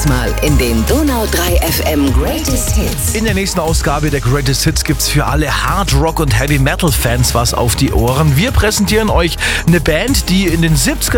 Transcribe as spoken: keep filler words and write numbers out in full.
Diesmal in den Donau drei F M Greatest Hits. In der nächsten Ausgabe der Greatest Hits gibt's für alle Hard Rock und Heavy Metal Fans was auf die Ohren. Wir präsentieren euch eine Band, die in den siebziger